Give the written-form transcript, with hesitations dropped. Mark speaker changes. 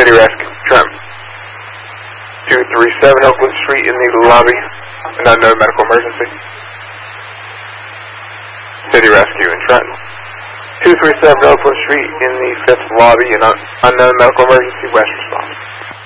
Speaker 1: City Rescue, Trenton. 237 Oakland Street in the lobby. An unknown medical emergency. City Rescue in Trenton. 237 Oakland Street in the 5th lobby. An unknown medical emergency, Western